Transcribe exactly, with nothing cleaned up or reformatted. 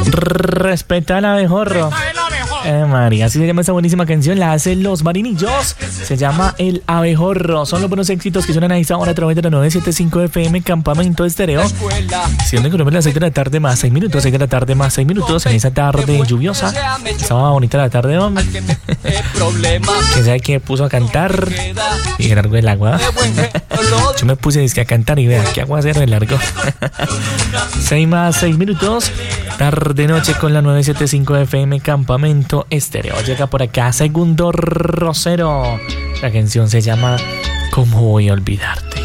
Respeta el abejorro. Eh, María, así se llama esta buenísima canción, la hacen Los Marinillos. Se llama El Abejorro. Son los buenos éxitos que suenan a esta hora a través de la novecientos setenta y cinco F M Campamento Estéreo. Siendo en Colombia las seis de la tarde más seis minutos, seis de la tarde más seis minutos, en esa tarde lluviosa. Estaba bonita la tarde, hombre. ¿Quién sabe qué puso a cantar? Y largo el agua. Yo me puse a cantar y vea, qué aguacero de largo. seis más seis minutos, tarde noche con la novecientos setenta y cinco F M Campamento Estéreo. Llega por acá Segundo Rosero. La canción se llama ¿Cómo voy a olvidarte?